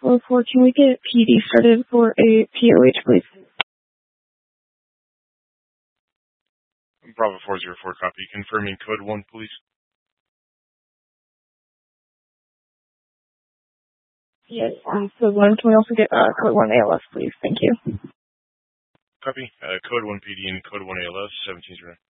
404, can we get PD started for a POH, please? Bravo 404, copy. Confirming code 1, please. Yes, code 1. Can we also get code 1 ALS, please? Thank you. Copy. Code 1 PD and code 1 ALS, 17-0.